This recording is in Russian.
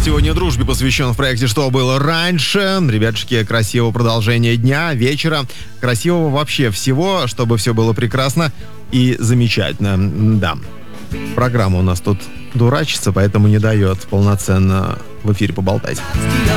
Сегодня дружбе посвящен в проекте «Что было раньше». Ребятушки, красивого продолжения дня, вечера. Красивого вообще всего, чтобы все было прекрасно и замечательно. Да. Программа у нас тут дурачится, поэтому не дает полноценно в эфире поболтать.